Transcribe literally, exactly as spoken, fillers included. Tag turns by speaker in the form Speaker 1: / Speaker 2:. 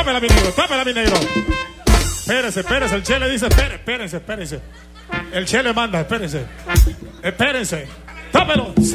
Speaker 1: tápela, mi negro, tápela, mi negro. Espérese, espérese, el Che le dice, espérese, espérese, espérese. El Che le manda, espérese. Espérense. Tápelo.